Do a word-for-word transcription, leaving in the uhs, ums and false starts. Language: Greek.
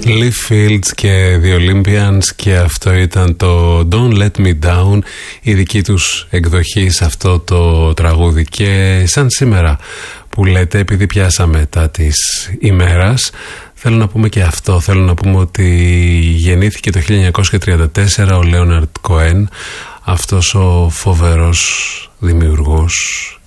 Leaf Fields και The Olympians, και αυτό ήταν το Don't Let Me Down, η δική τους εκδοχή σε αυτό το τραγούδι. Και σαν σήμερα που λέτε, επειδή πιάσαμε τα της ημέρας, θέλω να πούμε και αυτό. Θέλω να πούμε ότι γεννήθηκε το χίλια εννιακόσια τριάντα τέσσερα ο Λέοναρντ Κοέν, αυτός ο φοβερός δημιουργός,